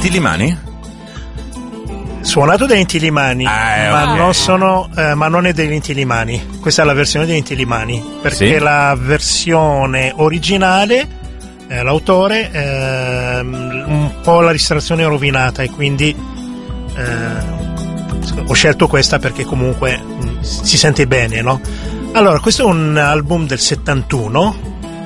Inti Illimani? Suonato dai Inti Illimani, ma non è degli Inti Illimani. Questa è la versione degli Inti Illimani, perché la versione originale, l'autore, un po' la registrazione è rovinata, e quindi ho scelto questa perché comunque si sente bene, no? Allora, questo è un album del 71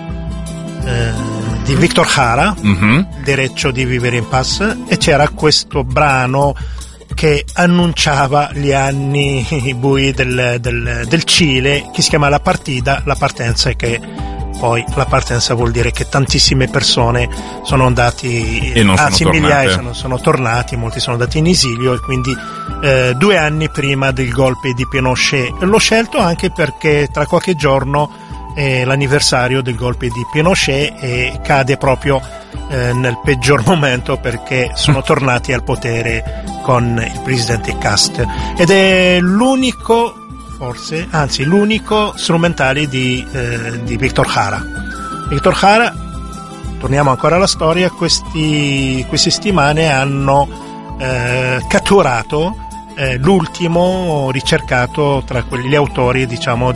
di Victor Jara, Derecho di Vivere in Paz, e c'era questo brano che annunciava gli anni bui del Cile, che si chiama La Partenza, e che poi la partenza vuol dire che tantissime persone sono andati, migliaia sono tornati, molti sono andati in esilio, e quindi 2 anni prima del golpe di Pinochet. L'ho scelto anche perché tra qualche giorno è l'anniversario del golpe di Pinochet, e cade proprio nel peggior momento, perché sono tornati al potere con il presidente Cast, ed è l'unico strumentale di Victor Jara. Victor Jara, torniamo ancora alla storia, queste settimane hanno catturato l'ultimo ricercato tra gli autori, diciamo,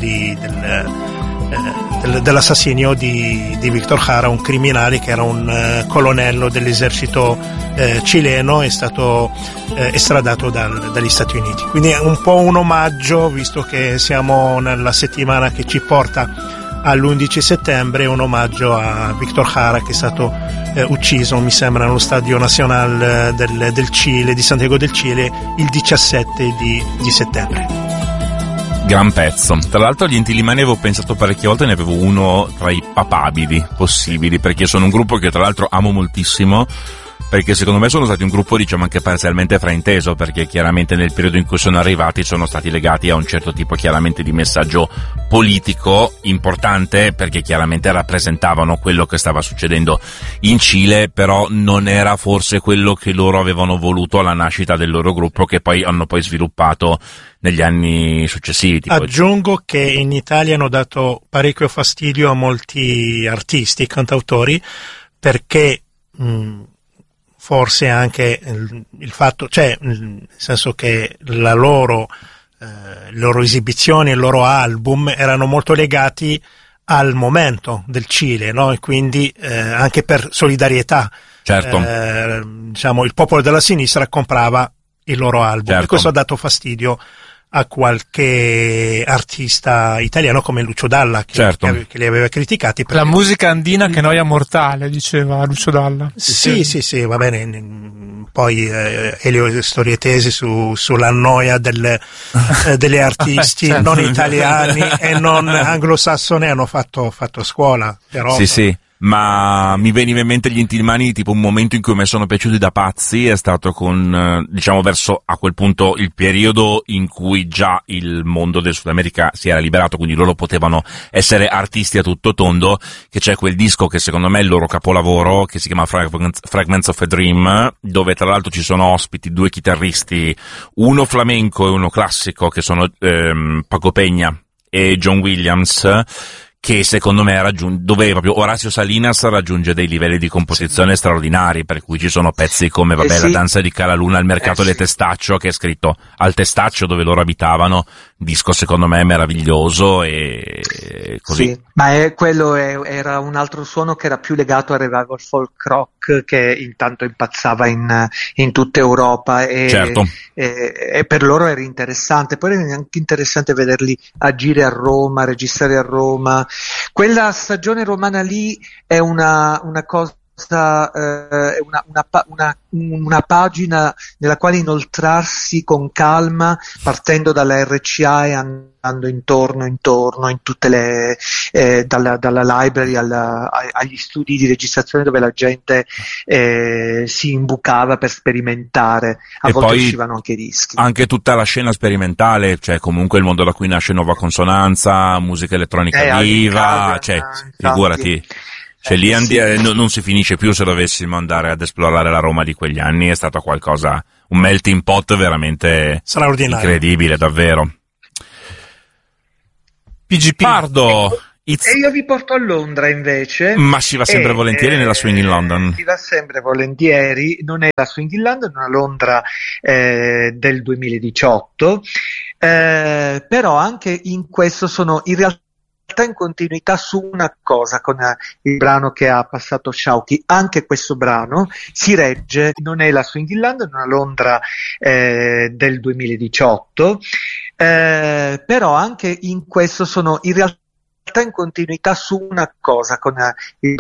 dell'assassinio di Victor Jara, un criminale che era un colonnello dell'esercito cileno, è stato estradato dagli Stati Uniti. Quindi è un po' un omaggio, visto che siamo nella settimana che ci porta all'11 settembre, un omaggio a Victor Jara, che è stato ucciso, mi sembra, nello Stadio Nacional del Cile, di Santiago del Cile, il 17 di settembre. Gran pezzo. Tra l'altro gli Inti Illimani avevo pensato parecchie volte, ne avevo uno tra i papabili possibili, perché sono un gruppo che tra l'altro amo moltissimo, perché secondo me sono stati un gruppo, diciamo, anche parzialmente frainteso, perché chiaramente nel periodo in cui sono arrivati sono stati legati a un certo tipo chiaramente di messaggio politico importante, perché chiaramente rappresentavano quello che stava succedendo in Cile, però non era forse quello che loro avevano voluto alla nascita del loro gruppo, che poi hanno sviluppato negli anni successivi. Aggiungo che in Italia hanno dato parecchio fastidio a molti artisti, cantautori, perché forse anche il fatto, cioè nel senso che le loro esibizioni, il loro album erano molto legati al momento del Cile, no? E quindi anche per solidarietà, certo, diciamo, il popolo della sinistra comprava il loro album, certo. E questo ha dato fastidio a qualche artista italiano come Lucio Dalla, che li aveva criticati. La musica andina che noia mortale, diceva Lucio Dalla. Sì, va bene. Poi Elio Storietesi sulla noia delle artisti certo, non italiani e non anglosassoni hanno fatto scuola. Però, sì. Ma mi veniva in mente gli Inti Illimani, tipo un momento in cui mi sono piaciuti da pazzi è stato con, diciamo, verso a quel punto il periodo in cui già il mondo del Sud America si era liberato, quindi loro potevano essere artisti a tutto tondo, che c'è quel disco che secondo me è il loro capolavoro, che si chiama Fragments of a Dream, dove tra l'altro ci sono ospiti 2 chitarristi, uno flamenco e uno classico, che sono Paco Peña e John Williams, che secondo me dove proprio Orazio Salinas raggiunge dei livelli di composizione straordinari, per cui ci sono pezzi come La danza di Calaluna, Il mercato del testaccio, che è scritto al testaccio dove loro abitavano, disco secondo me meraviglioso, e così. Sì, ma quello era un altro suono che era più legato al revival folk rock, che intanto impazzava in tutta Europa, certo. E per loro era interessante. Poi era anche interessante vederli agire a Roma, registrare a Roma. Quella stagione romana lì è una cosa, una pagina nella quale inoltrarsi con calma, partendo dalla RCA e andando intorno in tutte le dalla library agli studi di registrazione, dove la gente si imbucava per sperimentare, a volte poi uscivano anche dischi. Anche tutta la scena sperimentale, cioè comunque il mondo da cui nasce Nuova Consonanza, musica elettronica viva, cioè figurati. Cioè lì non si finisce più. Se dovessimo andare ad esplorare la Roma di quegli anni, è stato qualcosa, un melting pot veramente straordinario, incredibile, davvero. PGP. Pardo, E io vi porto a Londra invece. Ma si va sempre volentieri nella Swing in London? Si va sempre volentieri, non è la Swing in London, è una Londra del 2018, però anche in questo sono in realtà in continuità su una cosa con il brano che ha passato Sciauchi. Anche questo brano si regge, non è la Swing in London, è una Londra del 2018, però anche in questo sono in realtà in continuità su una cosa con il